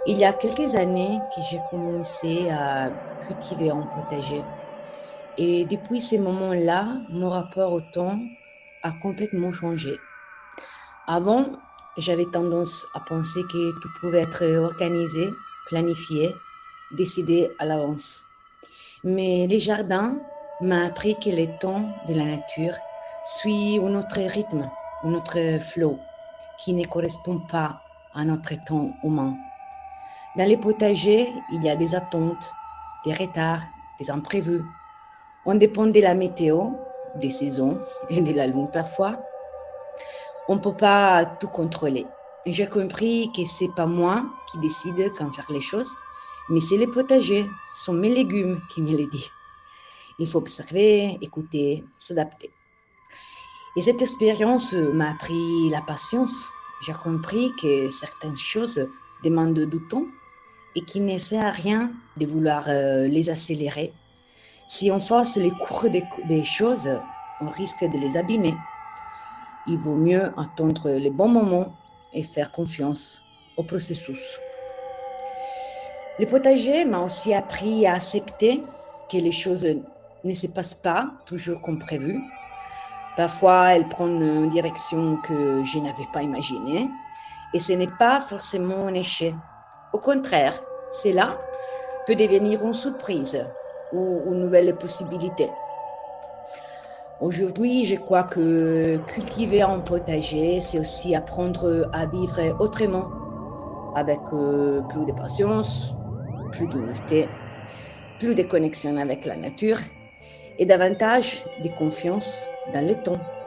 Il y a quelques années que j'ai commencé à cultiver un potager. Et depuis ce moment-là, mon rapport au temps a complètement changé. Avant, j'avais tendance à penser que tout pouvait être organisé, planifié, décidé à l'avance. Mais les jardins m'ont appris que le temps de la nature suit un autre rythme, un autre flow qui ne correspond pas à notre temps humain. Dans les potagers, il y a des attentes, des retards, des imprévus. On dépend de la météo, des saisons et de la lune parfois. On ne peut pas tout contrôler. J'ai compris que c'est pas moi qui décide quand faire les choses, mais c'est les potagers, ce sont mes légumes qui me le disent. Il faut observer, écouter, s'adapter. Et cette expérience m'a appris la patience. J'ai compris que certaines choses demandent du temps et qu'il ne sert à rien de vouloir les accélérer. Si on force les cours des choses, on risque de les abîmer. Il vaut mieux attendre les bons moments et faire confiance au processus. Le potager m'a aussi appris à accepter que les choses ne se passent pas toujours comme prévu. Parfois, elles prennent une direction que je n'avais pas imaginée. Et ce n'est pas forcément un échec. Au contraire, cela peut devenir une surprise ou une nouvelle possibilité. Aujourd'hui, je crois que cultiver un potager, c'est aussi apprendre à vivre autrement, avec plus de patience, plus d'humilité, plus de connexion avec la nature et davantage de confiance dans le temps.